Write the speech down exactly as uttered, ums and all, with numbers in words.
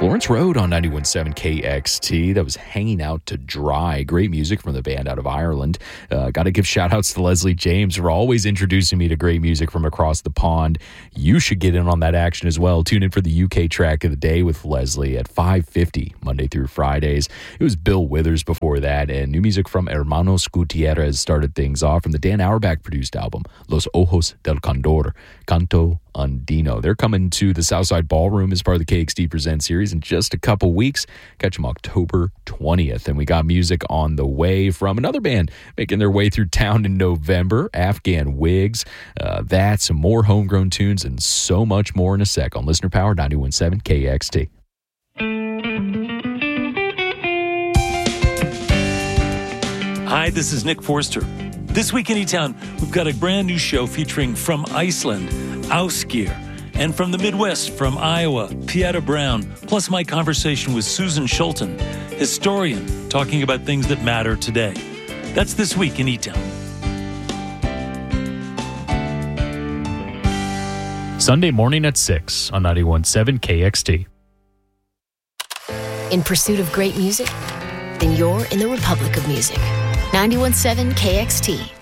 Florence Road on ninety-one point seven K X T. That was Hanging Out to Dry. Great music from the band out of Ireland. Uh, Got to give shout outs to Leslie James for always introducing me to great music from across the pond. You should get in on that action as well. Tune in for the U K track of the day with Leslie at five fifty, Monday through Fridays. It was Bill Withers before that, and new music from Hermanos Gutierrez started things off from the Dan Auerbach produced album, Los Ojos del Condor, Canto Andino. They're coming to the Southside Ballroom as part of the K X T Present series in just a couple weeks. Catch them October twentieth. And we got music on the way from another band making their way through town in November, Afghan Wigs. Uh, that, some more homegrown tunes, and so much more in a sec on Listener Power ninety-one point seven K X T. Hi, this is Nick Forster. This week in E-Town, we've got a brand new show featuring from Iceland, Ásgeir, and from the Midwest, from Iowa, Pieta Brown, plus my conversation with Susan Schulten, historian, talking about things that matter today. That's this week in E-Town. Sunday morning at six on ninety-one point seven K X T. In pursuit of great music? Then you're in the Republic of Music. ninety-one point seven K X T.